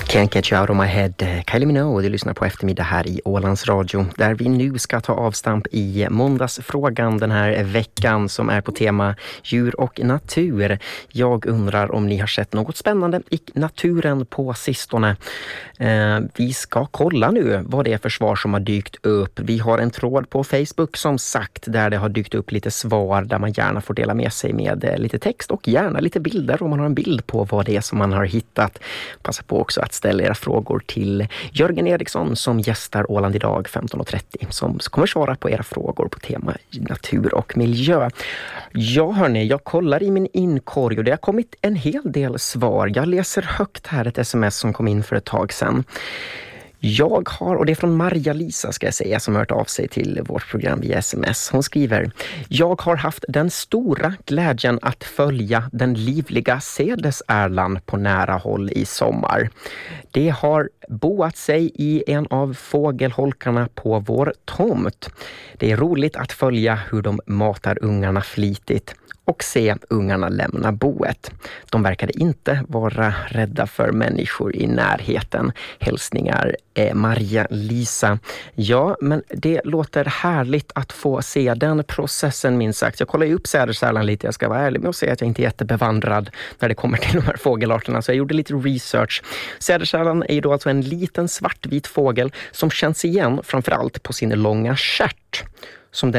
Can't Get You Out of My Head, Kylie Minogue, du lyssnar på eftermiddag här i Ålands Radio, där vi nu ska ta avstamp i måndagsfrågan den här veckan som är på tema djur och natur. Jag undrar om ni har sett något spännande i naturen på sistone. Vi ska kolla nu vad det är för svar som har dykt upp. Vi har en tråd på Facebook som sagt där det har dykt upp lite svar där man gärna får dela med sig med lite text och gärna lite bilder om man har en bild på vad det är som man har hittat. Passa på också att ställa era frågor till Jörgen Eriksson som gästar Åland idag 15.30 som kommer svara på era frågor på tema natur och miljö. Ja hörni, jag kollar i min inkorg och det har kommit en hel del svar. Jag läser högt här ett sms som kom in för ett tag sedan. Jag har, och det är från Maria-Lisa ska jag säga, som har hört av sig till vårt program via sms. Hon skriver: jag har haft den stora glädjen att följa den livliga sädesärlan på nära håll i sommar. Det har boat sig i en av fågelholkarna på vår tomt. Det är roligt att följa hur de matar ungarna flitigt och se ungarna lämna boet. De verkade inte vara rädda för människor i närheten. Hälsningar Maria-Lisa. Ja, men det låter härligt att få se den processen minst sagt. Jag kollar ju upp sädesärlan lite. Jag ska vara ärlig med att säga att jag inte är jättebevandrad när det kommer till de här fågelarterna. Så jag gjorde lite research. Sädesärlan är ju då alltså en liten svartvit fågel som känns igen framförallt på sin långa stjärt. Som den